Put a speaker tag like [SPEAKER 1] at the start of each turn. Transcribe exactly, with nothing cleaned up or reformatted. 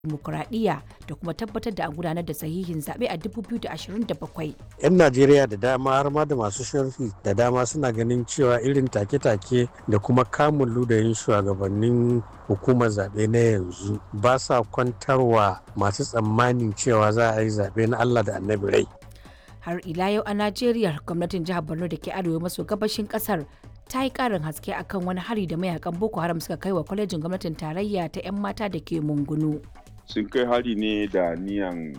[SPEAKER 1] dimokuraɗiyya da kuma tabbatar da an gudanar da sahihin zaɓe a dubu biyu da ashirin da bakwai.
[SPEAKER 2] 'Yan Najeriya da dama har ma da masu sharhi da dama suna ganin cewa irin take-take da kuma kamun ludayin shugabannin hukumar zaɓe na yanzu ba sa kwantarwa masu tsammanin cewa za a yi zaɓe na Allah da Annabi rai.
[SPEAKER 1] Har ila yau a Najeriya, gwamnatin jihar Borno da ke arewa maso gabashin kasar ta yi karin haske akan wani hari da mayakan Boko Haram suka kai wa kwalejin gwamnatin tarayya ta 'yan mata da ke Mungunu.
[SPEAKER 3] Sun kai hari ne da niyan